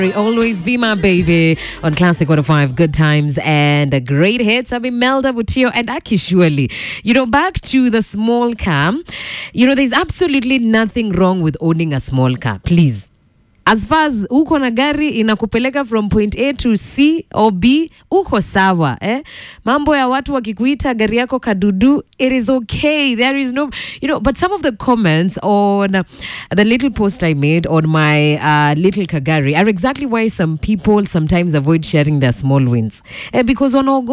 Always Be My Baby on Classic 105 Good Times and Great Hits. I've been Melda Butio and Aki Shweli. Back to the small car. There's absolutely nothing wrong with owning a small car. Please. As far as uko na gari inakupeleka from point A to C or B, uko sawa. Mambo ya watu wakikuita gari yako kadudu, it is okay. There is no, but some of the comments on the little post I made on my little Kagari are exactly why some people sometimes avoid sharing their small wins. Because